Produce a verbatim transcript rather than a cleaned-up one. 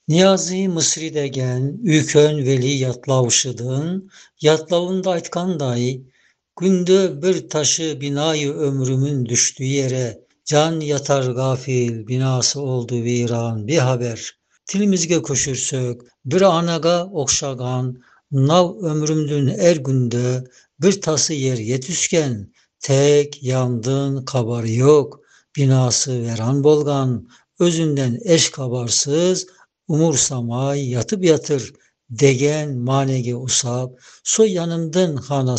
Niyazi Mısri degen, ükön veli yatlavşıdın, yatlavında aytkanday, günde bir taşı binayı ömrümün düştüğü yere, can yatar gafil, binası oldu viran bir haber. Tilimizge köşürsök, bir anaga okşagan, nav ömrümdün er günde, bir tası yer yetüşken, tek yandın kabarı yok, binası veran bolgan, özünden eş kabarsız, umursamay yatıp yatır, degen manege usap, so yanımdın hana